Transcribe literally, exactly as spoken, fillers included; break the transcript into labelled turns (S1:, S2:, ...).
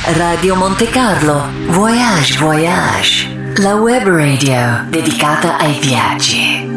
S1: Radio Monte Carlo, Voyage Voyage, la web radio dedicata ai viaggi.